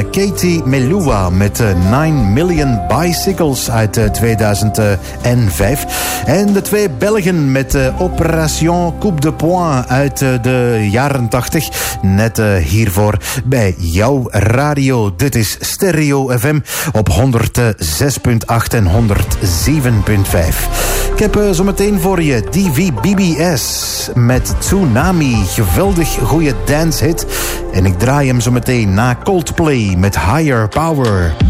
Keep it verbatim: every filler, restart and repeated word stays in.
Katie Melua met uh, nine million Bicycles uit uh, tweeduizend vijf. En de twee Belgen met uh, Opération Coupe de Poing uit uh, de jaren tachtig. Net uh, hiervoor bij jouw radio. Dit is Stereo F M op honderdzes komma acht en honderdzeven komma vijf. Ik heb uh, zometeen voor je D V B B S met Tsunami. Geweldig goede dancehit. En ik draai hem zometeen na Coldplay met Higher Power.